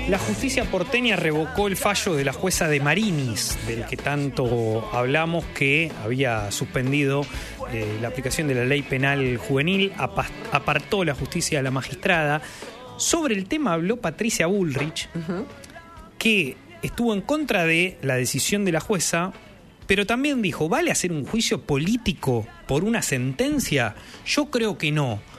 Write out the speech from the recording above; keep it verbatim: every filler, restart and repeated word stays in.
La justicia porteña revocó el fallo de la jueza de Marinis, del que tanto hablamos, que había suspendido eh, la aplicación de la ley penal juvenil, apartó la justicia de la magistrada. Sobre el tema habló Patricia Bullrich, uh-huh. que estuvo en contra de la decisión de la jueza, pero también dijo, ¿vale hacer un juicio político por una sentencia? Yo creo que no.